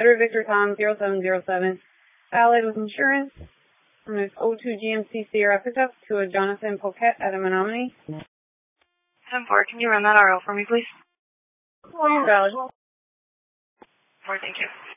Edward Victor Tom 0707, Allied with insurance from Ms. O2 GMC Sierra pickup to a Jonathan Poquette at a Menominee. 10-4, can you run that RO for me, please? Valid. 4, thank you.